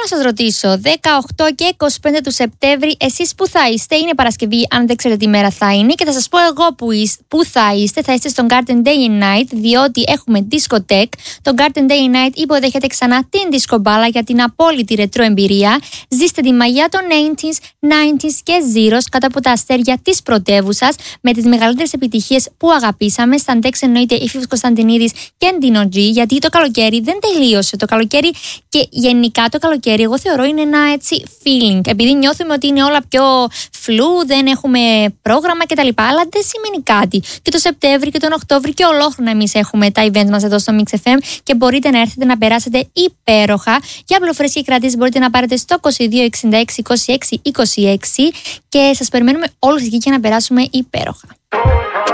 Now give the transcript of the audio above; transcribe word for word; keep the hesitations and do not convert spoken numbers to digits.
σας ρωτήσω, δεκαοκτώ και είκοσι πέντε του Σεπτέμβρη, εσείς που θα είστε? Είναι Παρασκευή, αν δεν ξέρετε τι μέρα θα είναι. Και θα σας πω εγώ που, είστε, που θα είστε. Θα είστε στο Garden Day and Night, διότι έχουμε Discotech. Το Garden Day and Night υποδέχεται ξανά την δισκομπάλα για την απόλυτη ρετρό εμπειρία. Ζήστε τη μαγεία των ογδόντα, ενενήντα και Zeros κάτω από τα αστέρια της πρωτεύουσας, με τις μεγαλύτερες επιτυχίες που αγαπήσαμε. Σταντέξ εννοείται η Φίβος Κωνσταντινίδης και Ντίνο Τζι, γιατί το καλοκαίρι δεν τελείωσε. Το καλοκαίρι και γενικά το καλοκαίρι, εγώ θεωρώ είναι ένα έτσι feeling. Επειδή νιώθουμε ότι είναι όλα πιο φλού, δεν έχουμε πρόγραμμα κτλ. Αλλά δεν σημαίνει κάτι. Και το Σεπτέμβρη και τον Οκτώβρη και ολόχρονα εμείς έχουμε τα event μας εδώ στο Mix εφ εμ και μπορείτε να έρθετε να περάσετε υπέροχα. Για πληροφορίες και κρατήσεις μπορείτε να πάρετε στο είκοσι δύο εξήντα έξι είκοσι έξι είκοσι έξι και σας περιμένουμε όλους εκεί για να περάσουμε υπέροχα.